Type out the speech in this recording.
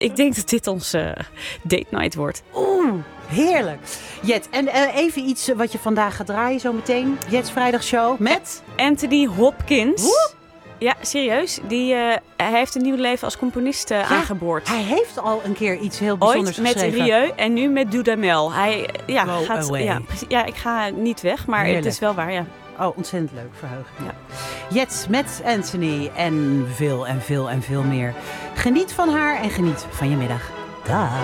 Ik denk dat dit onze date night wordt. Oeh, heerlijk. Jet, en even iets wat je vandaag gaat draaien zo meteen. Jet's vrijdagshow met... Anthony Hopkins. Woe! Ja, serieus. Hij heeft een nieuw leven als componist aangeboord. Hij heeft al een keer iets heel bijzonders Ooit met geschreven. Rieu en nu met Dudamel. Hij Go gaat... away. Ja, ik ga niet weg, maar Heerlijk. het is wel waar, ja. Oh, ontzettend leuk. Verheugd. Ja. Jet met Anthony en veel en veel en veel meer. Geniet van haar en geniet van je middag. Dag.